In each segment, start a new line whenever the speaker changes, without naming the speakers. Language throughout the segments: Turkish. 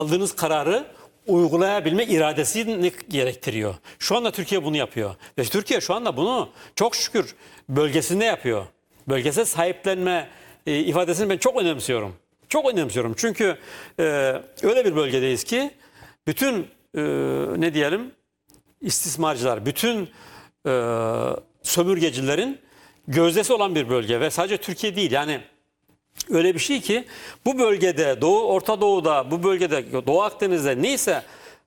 aldığınız kararı uygulayabilme iradesini gerektiriyor. Şu anda Türkiye bunu yapıyor. Ve Türkiye şu anda bunu çok şükür bölgesinde yapıyor. Bölgesel sahiplenme ifadesini ben çok önemsiyorum. Çok önemsiyorum. Çünkü öyle bir bölgedeyiz ki bütün ne diyelim istismarcılar, bütün sömürgecilerin gözdesi olan bir bölge ve sadece Türkiye değil. Yani öyle bir şey ki bu bölgede Orta Doğu'da, bu bölgede Doğu Akdeniz'de neyse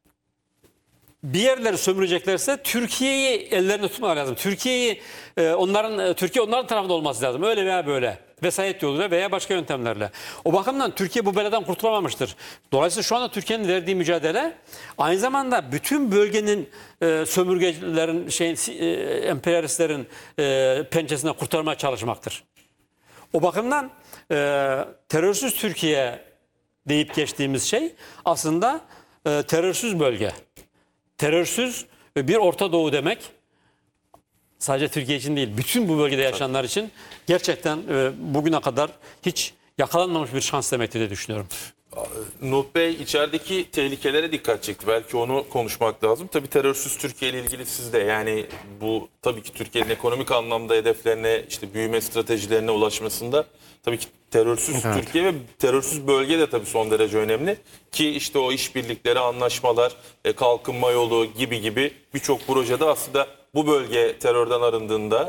bir yerleri sömüreceklerse Türkiye'yi ellerine tutmaları lazım. Türkiye onların tarafında olması lazım. Öyle veya böyle. Vesayet yoluyla veya başka yöntemlerle. O bakımdan Türkiye bu beladan kurtulamamıştır. Dolayısıyla şu anda Türkiye'nin verdiği mücadele aynı zamanda bütün bölgenin sömürgecilerin, emperyalistlerin pençesine kurtarmaya çalışmaktır. O bakımdan terörsüz Türkiye deyip geçtiğimiz şey aslında terörsüz bölge. Terörsüz bir Orta Doğu demek. Sadece Türkiye için değil, bütün bu bölgede yaşayanlar için gerçekten bugüne kadar hiç yakalanmamış bir şans demektir diye düşünüyorum.
Nuh Bey içerideki tehlikelere dikkat çekti. Belki onu konuşmak lazım. Tabii terörsüz Türkiye ile ilgili siz de yani bu tabii ki Türkiye'nin ekonomik anlamda hedeflerine, işte büyüme stratejilerine ulaşmasında tabii ki terörsüz Türkiye ve terörsüz bölge de tabii son derece önemli. Ki işte o işbirlikleri, anlaşmalar, kalkınma yolu gibi birçok projede aslında bu bölge terörden arındığında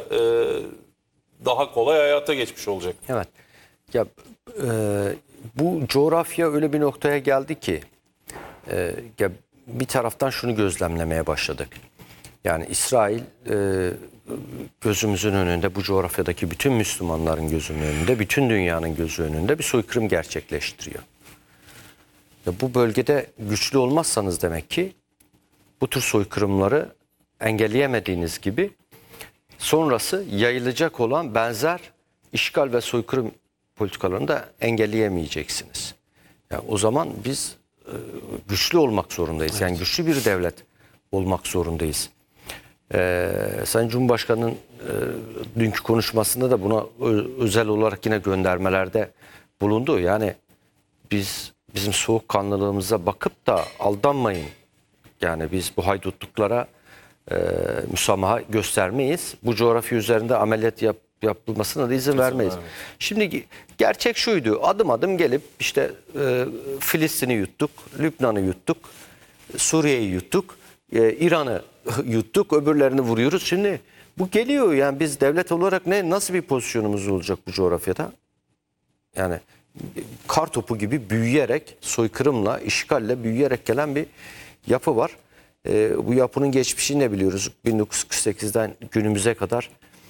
daha kolay hayata geçmiş olacak.
Evet. Ya bu coğrafya öyle bir noktaya geldi ki ya bir taraftan şunu gözlemlemeye başladık. Yani İsrail gözümüzün önünde, bu coğrafyadaki bütün Müslümanların gözünün önünde, bütün dünyanın gözü önünde bir soykırım gerçekleştiriyor. Ya bu bölgede güçlü olmazsanız demek ki bu tür soykırımları engelleyemediğiniz gibi sonrası yayılacak olan benzer işgal ve soykırım politikalarını da engelleyemeyeceksiniz. Yani o zaman biz güçlü olmak zorundayız. Evet. Yani güçlü bir devlet olmak zorundayız. Sayın Cumhurbaşkanı'nın dünkü konuşmasında da buna özel olarak yine göndermelerde bulundu. Yani bizim soğukkanlılığımıza bakıp da aldanmayın. Yani biz bu haydutluklara müsamaha göstermeyiz. Bu coğrafya üzerinde ameliyat yapılmasına da izin vermeyiz. Şimdi gerçek şuydu. Adım adım gelip işte Filistin'i yuttuk, Lübnan'ı yuttuk, Suriye'yi yuttuk, İran'ı yuttuk, öbürlerini vuruyoruz. Şimdi bu geliyor yani biz devlet olarak nasıl bir pozisyonumuz olacak bu coğrafyada? Yani kar topu gibi büyüyerek, soykırımla, işgalle büyüyerek gelen bir yapı var. Bu yapının geçmişini ne biliyoruz? 1948'den günümüze kadar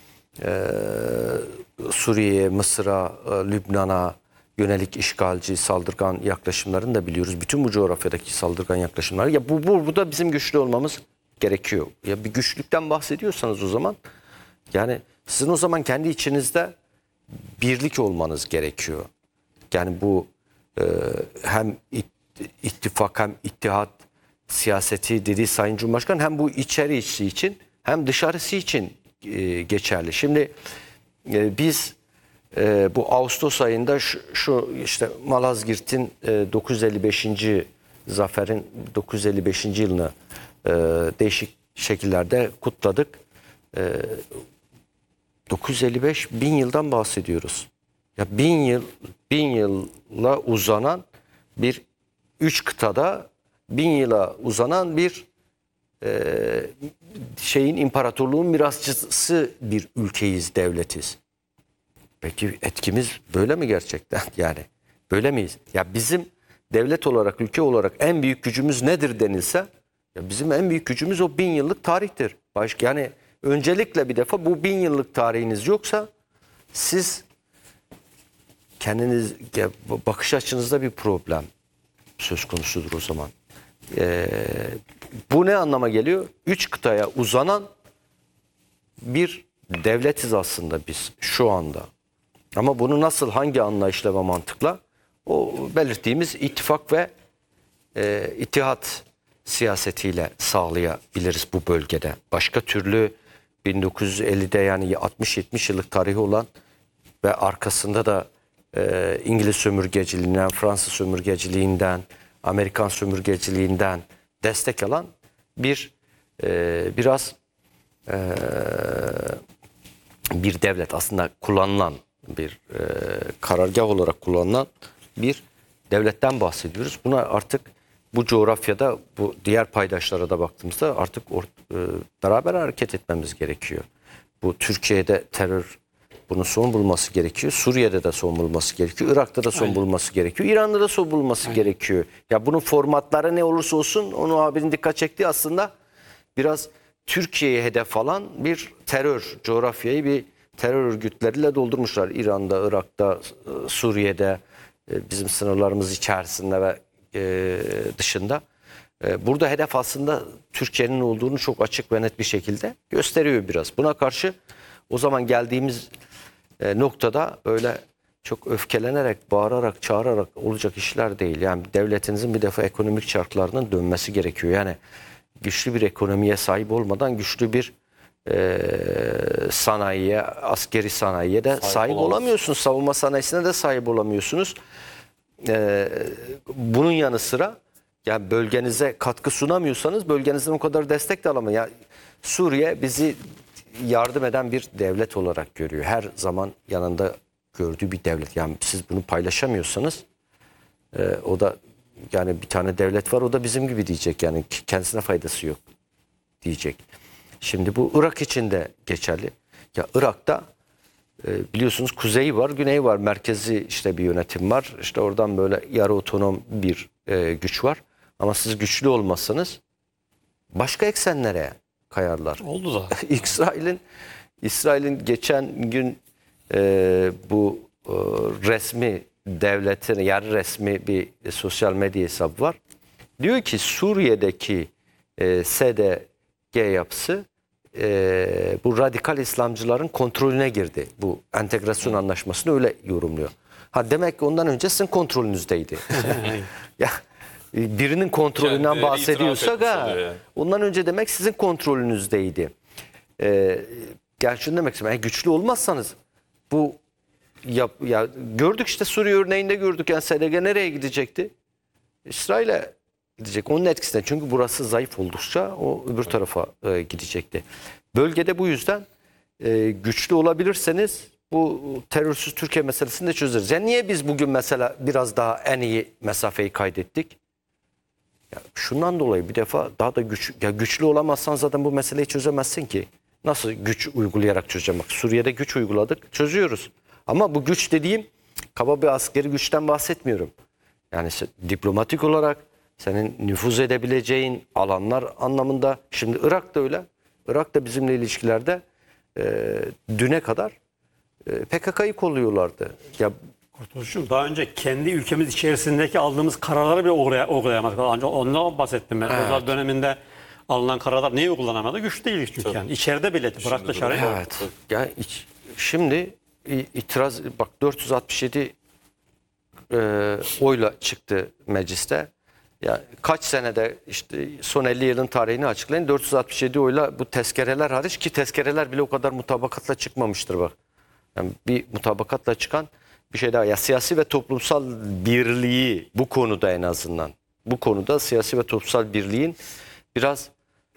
Suriye'ye, Mısır'a, Lübnan'a yönelik işgalci, saldırgan yaklaşımlarını da biliyoruz. Bütün bu coğrafyadaki saldırgan yaklaşımlar. Ya bu da bizim güçlü olmamız gerekiyor. Ya bir güçlükten bahsediyorsanız o zaman yani sizin o zaman kendi içinizde birlik olmanız gerekiyor. Yani bu hem ittifak hem ittihat siyaseti dediği Sayın Cumhurbaşkanı hem bu içerisi için hem dışarısı için geçerli. Şimdi biz bu Ağustos ayında şu işte Malazgirt'in 955. zaferin 955. yılını değişik şekillerde kutladık. 955 bin yıldan bahsediyoruz. Ya bin yılla uzanan bir 3 kıtada 1000 yıla uzanan bir imparatorluğun mirasçısı bir ülkeyiz, devletiz. Peki etkimiz böyle mi gerçekten? Yani böyle miyiz? Ya bizim devlet olarak, ülke olarak en büyük gücümüz nedir denilse, ya bizim en büyük gücümüz o 1000 yıllık tarihtir. Yani öncelikle bir defa bu 1000 yıllık tarihiniz yoksa siz kendiniz bakış açınızda bir problem söz konusudur o zaman. Bu ne anlama geliyor? 3 kıtaya uzanan bir devletiz aslında biz şu anda. Ama bunu nasıl, hangi anlayışla ve mantıkla? O belirttiğimiz ittifak ve ittihat siyasetiyle sağlayabiliriz bu bölgede. Başka türlü 1950'de yani 60-70 yıllık tarihi olan ve arkasında da İngiliz sömürgeciliğinden, Fransız sömürgeciliğinden, Amerikan sömürgeciliğinden destek alan biraz bir devlet, aslında kullanılan bir karargah olarak kullanılan bir devletten bahsediyoruz. Buna artık bu coğrafyada bu diğer paydaşlara da baktığımızda artık beraber hareket etmemiz gerekiyor. Bu Türkiye'de terör bunun son bulması gerekiyor. Suriye'de de son bulması gerekiyor. Irak'ta da son bulması gerekiyor. İran'da da son bulması gerekiyor. Ya bunun formatları ne olursa olsun, onu abinin dikkat çektiği aslında biraz Türkiye'ye hedef alan bir terör coğrafyayı bir terör örgütleriyle doldurmuşlar. İran'da, Irak'ta, Suriye'de, bizim sınırlarımız içerisinde ve dışında. Burada hedef aslında Türkiye'nin olduğunu çok açık ve net bir şekilde gösteriyor biraz. Buna karşı o zaman geldiğimiz noktada öyle çok öfkelenerek, bağırarak, çağırarak olacak işler değil. Yani devletinizin bir defa ekonomik çarklarının dönmesi gerekiyor. Yani güçlü bir ekonomiye sahip olmadan güçlü bir sanayiye, askeri sanayiye de sahip olamıyorsunuz. Savunma sanayisine de sahip olamıyorsunuz. Bunun yanı sıra yani bölgenize katkı sunamıyorsanız bölgenizden o kadar destek de alamıyor. Yani Suriye bizi yardım eden bir devlet olarak görüyor. Her zaman yanında gördüğü bir devlet. Yani siz bunu paylaşamıyorsanız o da yani bir tane devlet var, o da bizim gibi diyecek. Yani kendisine faydası yok diyecek. Şimdi bu Irak için de geçerli. Ya Irak'ta biliyorsunuz kuzeyi var, güneyi var. Merkezi işte bir yönetim var. İşte oradan böyle yarı otonom bir güç var. Ama siz güçlü olmazsanız başka eksenlere kayarlar.
Oldu da.
İsrail'in geçen gün bu resmi devletin yarı resmi bir sosyal medya hesabı var. Diyor ki Suriye'deki SDG yapısı bu radikal İslamcıların kontrolüne girdi. Bu entegrasyon anlaşmasını öyle yorumluyor. Ha demek ki ondan önce sizin kontrolünüzdeydi. Ya birinin kontrolünden
Kendileri
bahsediyorsak
itiraf etmiş oluyor yani.
ondan önce demek sizin kontrolünüzdeydi. Yani şunu demek istiyorum. Güçlü olmazsanız bu ya gördük işte Suriye örneğinde gördük. Yani SDG nereye gidecekti? İsrail'e gidecek. Onun etkisinden. Çünkü burası zayıf oldukça o öbür tarafa gidecekti. Bölgede bu yüzden güçlü olabilirseniz bu terörsüz Türkiye meselesini de çözeriz. Yani niye biz bugün mesela biraz daha en iyi mesafeyi kaydettik? Ya şundan dolayı bir defa daha da güçlü olamazsan zaten bu meseleyi çözemezsin ki. Nasıl güç uygulayarak çözeceğim? Bak Suriye'de güç uyguladık, çözüyoruz. Ama bu güç dediğim kaba bir askeri güçten bahsetmiyorum. Yani diplomatik olarak senin nüfuz edebileceğin alanlar anlamında. Şimdi Irak da öyle. Irak da bizimle ilişkilerde düne kadar PKK'yı kolluyorlardı. Ya
Kurtuluş'um daha önce kendi ülkemiz içerisindeki aldığımız kararları bile uygulayamadık. Ancak ondan bahsettim ben.
Evet.
Özal döneminde alınan kararlar neyi uygulanamadı? Güç değiliz çünkü yani. İçeride bile bırak dışarıya.
evet. Ya şimdi itiraz bak 467 oyla çıktı mecliste. Ya kaç senede işte son 50 yılın tarihini açıklayın. 467 oyla bu tezkereler hariç ki tezkereler bile o kadar mutabakatla çıkmamıştır bak. Yani bir mutabakatla çıkan bir şey daha. Ya siyasi ve toplumsal birliği bu konuda en azından. Bu konuda siyasi ve toplumsal birliğin biraz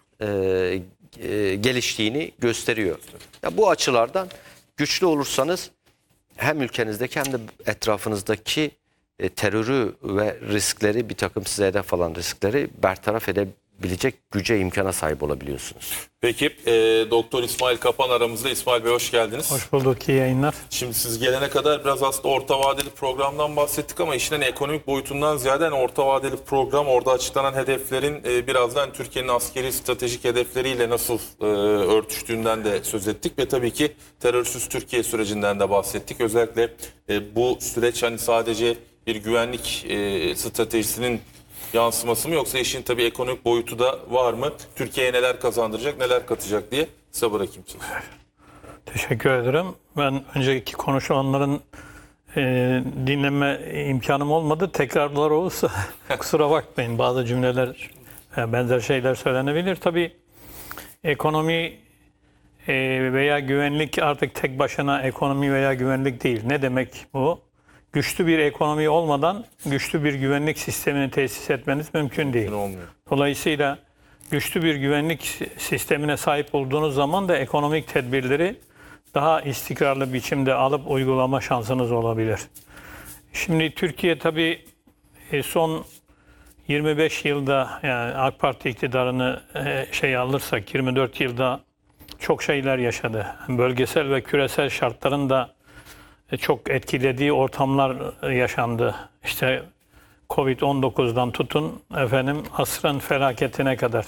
geliştiğini gösteriyor. Ya bu açılardan güçlü olursanız hem ülkenizdeki hem de etrafınızdaki terörü ve riskleri bir takım size hedef alan riskleri bertaraf edebilecek güce imkana sahip olabiliyorsunuz.
Peki Doktor İsmail Kapan aramızda. İsmail Bey hoş geldiniz.
Hoş bulduk, iyi yayınlar.
Şimdi siz gelene kadar biraz aslında orta vadeli programdan bahsettik ama işin hani ekonomik boyutundan ziyade hani orta vadeli program, orada açıklanan hedeflerin birazdan Türkiye'nin askeri stratejik hedefleriyle nasıl örtüştüğünden de söz ettik ve tabii ki terörsüz Türkiye sürecinden de bahsettik. Özellikle bu süreç hani sadece bir güvenlik stratejisinin yansıması mı yoksa işin tabii ekonomik boyutu da var mı? Türkiye'ye neler kazandıracak, neler katacak diye size bırakayım siz.
Teşekkür ederim. Ben önceki konuşulanların dinleme imkanım olmadı. Tekrarlar olursa kusura bakmayın. Bazı cümleler, benzer şeyler söylenebilir. Tabii ekonomi veya güvenlik artık tek başına ekonomi veya güvenlik değil. Ne demek bu? güçlü bir ekonomi olmadan güçlü bir güvenlik sistemini tesis etmeniz mümkün değil.
Olmuyor.
Dolayısıyla güçlü bir güvenlik sistemine sahip olduğunuz zaman da ekonomik tedbirleri daha istikrarlı biçimde alıp uygulama şansınız olabilir. Şimdi Türkiye tabii son 25 yılda, yani AK Parti iktidarını alırsak 24 yılda çok şeyler yaşadı. Bölgesel ve küresel şartların da çok etkilediği ortamlar yaşandı. İşte Covid-19'dan tutun asrın felaketine kadar.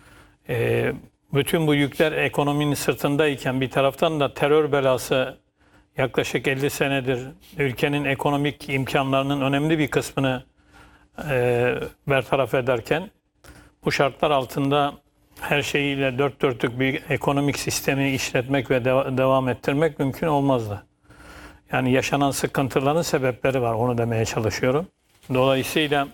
Bütün bu yükler ekonominin sırtındayken bir taraftan da terör belası yaklaşık 50 senedir ülkenin ekonomik imkanlarının önemli bir kısmını bertaraf ederken bu şartlar altında her şeyiyle dört dörtlük bir ekonomik sistemi işletmek ve devam ettirmek mümkün olmazdı. Yani yaşanan sıkıntıların sebepleri var, onu demeye çalışıyorum. Dolayısıyla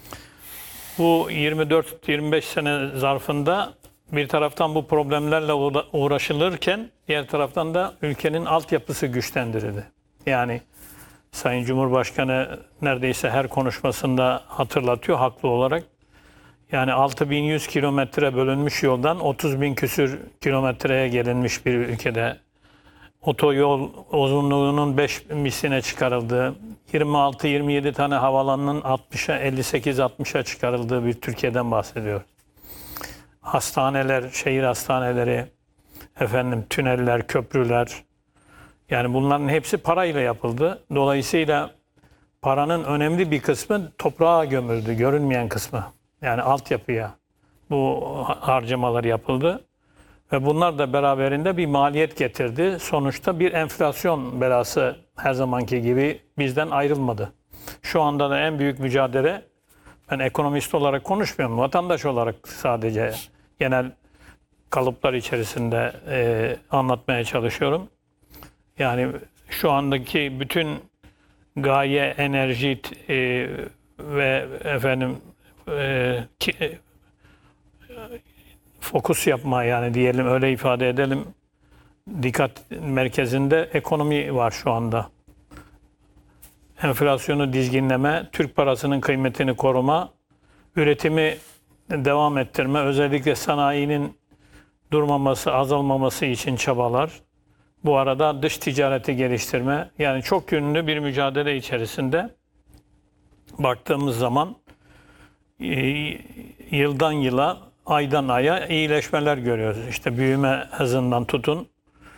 bu 24-25 sene zarfında bir taraftan bu problemlerle uğraşılırken diğer taraftan da ülkenin altyapısı güçlendirildi. Yani Sayın Cumhurbaşkanı neredeyse her konuşmasında hatırlatıyor haklı olarak. Yani 6100 kilometre bölünmüş yoldan 30.000 küsür kilometreye gelinmiş bir ülkede otoyol uzunluğunun 5 misline çıkarıldığı, 26-27 tane havalanının 60'a 58-60'a çıkarıldığı bir Türkiye'den bahsediyor. Hastaneler, şehir hastaneleri, tüneller, köprüler, yani bunların hepsi parayla yapıldı. Dolayısıyla paranın önemli bir kısmı toprağa gömüldü, görünmeyen kısmı. Yani altyapıya bu harcamalar yapıldı. Ve bunlar da beraberinde bir maliyet getirdi. Sonuçta bir enflasyon belası her zamanki gibi bizden ayrılmadı. Şu anda da en büyük mücadele, ben ekonomist olarak konuşmuyorum, vatandaş olarak sadece genel kalıplar içerisinde anlatmaya çalışıyorum. Yani şu andaki bütün gaye, enerji ve fokus yapma, yani diyelim, öyle ifade edelim, dikkat merkezinde ekonomi var şu anda. Enflasyonu dizginleme, Türk parasının kıymetini koruma, üretimi devam ettirme, özellikle sanayinin durmaması, azalmaması için çabalar. Bu arada dış ticareti geliştirme, yani çok yönlü bir mücadele içerisinde baktığımız zaman yıldan yıla, aydan aya iyileşmeler görüyoruz. İşte büyüme hızından tutun,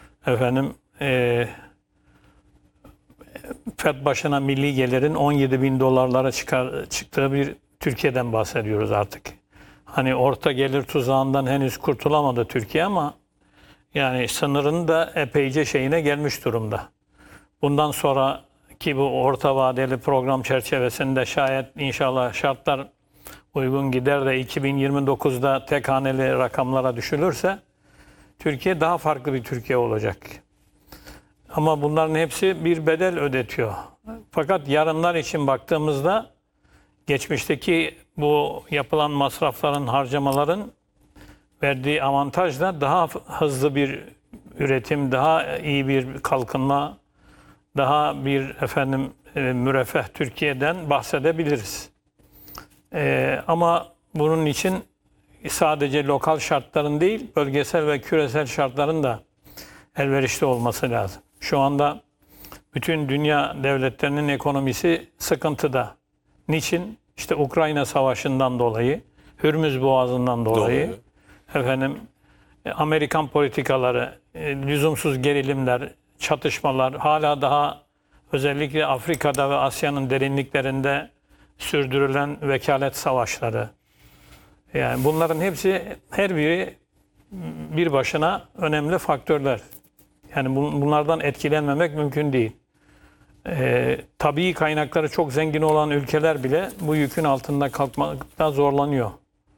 FED başına milli gelirin 17.000 dolarlara çıktığı bir Türkiye'den bahsediyoruz artık. Hani orta gelir tuzağından henüz kurtulamadı Türkiye ama yani sınırın da epeyce şeyine gelmiş durumda. Bundan sonraki bu orta vadeli program çerçevesinde şayet inşallah şartlar uygun gider de 2029'da tek haneli rakamlara düşülürse Türkiye daha farklı bir Türkiye olacak. Ama bunların hepsi bir bedel ödetiyor. Fakat yarınlar için baktığımızda geçmişteki bu yapılan masrafların, harcamaların verdiği avantajla daha hızlı bir üretim, daha iyi bir kalkınma, daha bir müreffeh Türkiye'den bahsedebiliriz. Ama bunun için sadece lokal şartların değil, bölgesel ve küresel şartların da elverişli olması lazım. Şu anda bütün dünya devletlerinin ekonomisi sıkıntıda. Niçin? İşte Ukrayna Savaşı'ndan dolayı, Hürmüz Boğazı'ndan dolayı, Amerikan politikaları, lüzumsuz gerilimler, çatışmalar, hala daha özellikle Afrika'da ve Asya'nın derinliklerinde sürdürülen vekalet savaşları. Yani bunların hepsi, her biri bir başına önemli faktörler. Yani bunlardan etkilenmemek mümkün değil. Tabii kaynakları çok zengin olan ülkeler bile bu yükün altında kalkmakta zorlanıyor.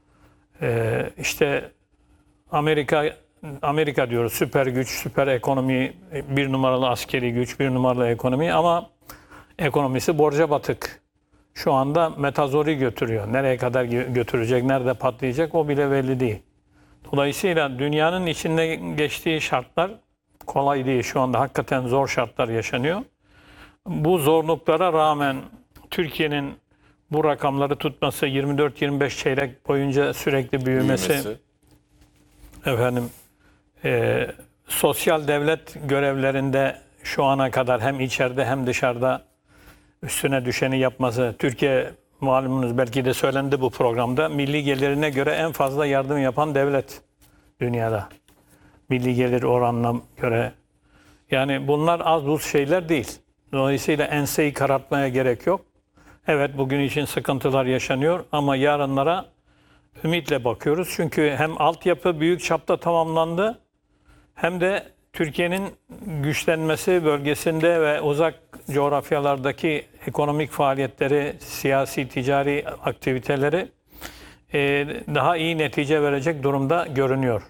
İşte Amerika diyoruz, süper güç, süper ekonomi, bir numaralı askeri güç, bir numaralı ekonomi, ama ekonomisi borca batık. Şu anda metazori götürüyor. Nereye kadar götürecek, nerede patlayacak o bile belli değil. Dolayısıyla dünyanın içinde geçtiği şartlar kolay değil. Şu anda hakikaten zor şartlar yaşanıyor. Bu zorluklara rağmen Türkiye'nin bu rakamları tutması, 24-25 çeyrek boyunca sürekli büyümesi. Efendim, sosyal devlet görevlerinde şu ana kadar hem içeride hem dışarıda üstüne düşeni yapması. Türkiye, malumunuz, belki de söylendi bu programda, milli gelirine göre en fazla yardım yapan devlet dünyada. Milli gelir oranına göre. Yani bunlar az buz şeyler değil. Dolayısıyla enseyi karartmaya gerek yok. Evet, bugün için sıkıntılar yaşanıyor ama yarınlara ümitle bakıyoruz. Çünkü hem altyapı büyük çapta tamamlandı, hem de Türkiye'nin güçlenmesi bölgesinde ve uzak coğrafyalardaki ekonomik faaliyetleri, siyasi, ticari aktiviteleri daha iyi netice verecek durumda görünüyor.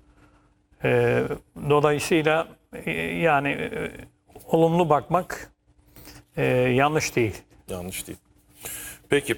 Dolayısıyla yani olumlu bakmak yanlış değil.
Yanlış değil. Peki,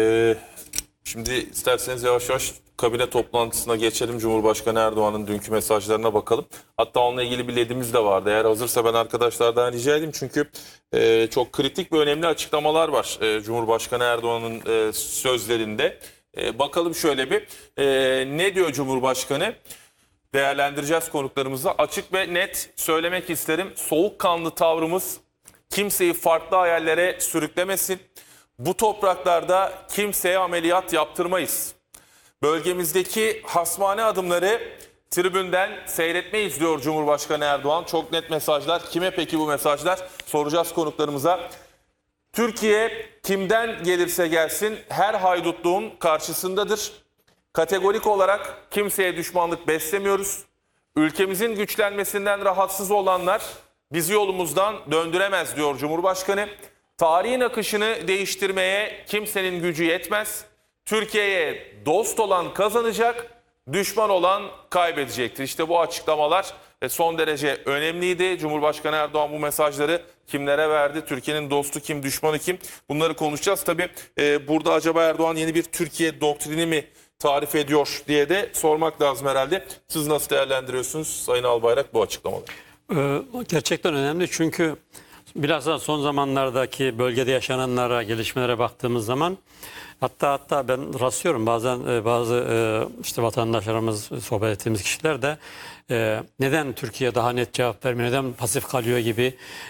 şimdi isterseniz yavaş yavaş kabine toplantısına geçelim. Cumhurbaşkanı Erdoğan'ın dünkü mesajlarına bakalım. Hatta onunla ilgili bir ledimiz de vardı. Eğer hazırsa ben arkadaşlardan rica edeyim. Çünkü çok kritik ve önemli açıklamalar var Cumhurbaşkanı Erdoğan'ın sözlerinde. Bakalım şöyle bir ne diyor Cumhurbaşkanı? Değerlendireceğiz konuklarımızla. Açık ve net söylemek isterim. Soğukkanlı tavrımız kimseyi farklı hayallere sürüklemesin. Bu topraklarda kimseye ameliyat yaptırmayız. Bölgemizdeki hasmane adımları tribünden seyretmeyiz diyor Cumhurbaşkanı Erdoğan. Çok net mesajlar. Kime peki bu mesajlar? Soracağız konuklarımıza. Türkiye kimden gelirse gelsin her haydutluğun karşısındadır. Kategorik olarak kimseye düşmanlık beslemiyoruz. Ülkemizin güçlenmesinden rahatsız olanlar bizi yolumuzdan döndüremez diyor Cumhurbaşkanı. Tarihin akışını değiştirmeye kimsenin gücü yetmez. Türkiye'ye dost olan kazanacak, düşman olan kaybedecektir. İşte bu açıklamalar son derece önemliydi. Cumhurbaşkanı Erdoğan bu mesajları kimlere verdi? Türkiye'nin dostu kim, düşmanı kim? Bunları konuşacağız. Tabii burada acaba Erdoğan yeni bir Türkiye doktrini mi tarif ediyor diye de sormak lazım herhalde. Siz nasıl değerlendiriyorsunuz Sayın Albayrak bu açıklamaları?
Gerçekten önemli çünkü bilhassa son zamanlardaki bölgede yaşananlara, gelişmelere baktığımız zaman hatta ben rastlıyorum bazen bazı işte vatandaşlarımız, sohbet ettiğimiz kişiler de neden Türkiye daha net cevap vermiyor, neden pasif kalıyor gibi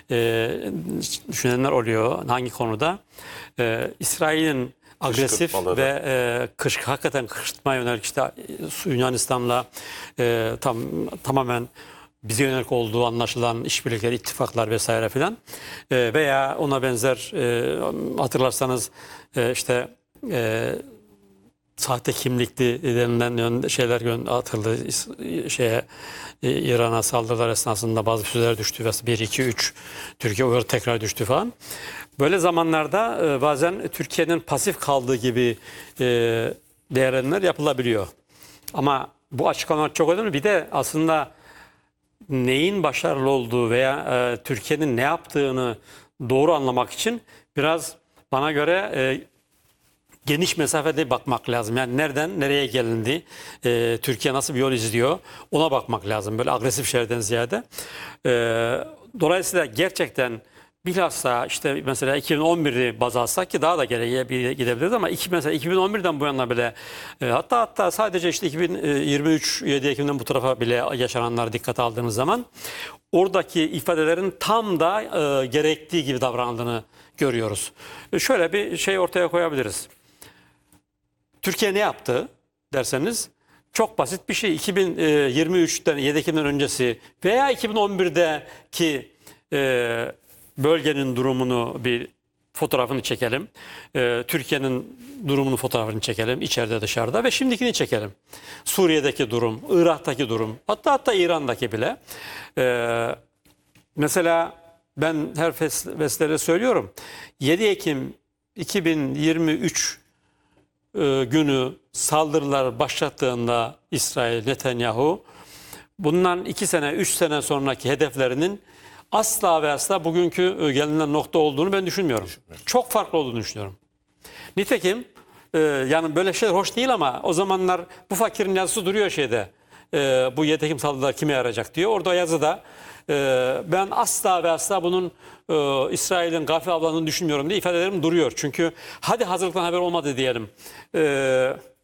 düşünenler oluyor. Hangi konuda? İsrail'in agresif ve hakikaten kışkırtmaya yönelik işte Yunanistan'la tamamen bize yönelik olduğu anlaşılan işbirlikleri, ittifaklar vesaire filan veya ona benzer hatırlarsanız işte sahte kimlikli denilen şeyler atıldı İran'a saldırılar esnasında bazı füzeler düştü ve 1, 2, 3 Türkiye uyarı tekrar düştü falan. Böyle zamanlarda bazen Türkiye'nin pasif kaldığı gibi değerlendirmeler yapılabiliyor. Ama bu açıklamalar çok önemli. Bir de aslında neyin başarılı olduğu veya Türkiye'nin ne yaptığını doğru anlamak için biraz bana göre geniş mesafede bakmak lazım. Yani nereden nereye gelindi, Türkiye nasıl bir yol izliyor ona bakmak lazım. Böyle agresif şeylerden ziyade. Dolayısıyla gerçekten bilhassa işte mesela 2011'i baz alsak ki daha da geriye gidebiliriz ama mesela 2011'den bu yana bile hatta sadece işte 2023 7 Ekim'den bu tarafa bile yaşananları dikkate aldığınız zaman oradaki ifadelerin tam da gerektiği gibi davranıldığını görüyoruz. Şöyle bir şey ortaya koyabiliriz. Türkiye ne yaptı derseniz çok basit bir şey. 2023'ten 7 Ekim'den öncesi veya 2011'deki bölgenin durumunu bir fotoğrafını çekelim. Türkiye'nin durumunu fotoğrafını çekelim. İçeride dışarıda ve şimdikini çekelim. Suriye'deki durum, Irak'taki durum hatta İran'daki bile. Mesela ben her vesileyle söylüyorum. 7 Ekim 2023 günü saldırılar başlattığında İsrail, Netanyahu bundan 2 sene, 3 sene sonraki hedeflerinin asla ve asla bugünkü gelinen nokta olduğunu ben düşünmüyorum. Çok farklı olduğunu düşünüyorum. Nitekim yani böyle şeyler hoş değil ama o zamanlar bu fakirin yazısı duruyor şeyde. Bu 7 Ekim saldırılar kime yarayacak diyor. Orada yazıda Ben asla ve asla bunun İsrail'in gafil avlandığını düşünmüyorum diye ifadelerim duruyor. Çünkü hadi hazırlıktan haber olmadı diyelim.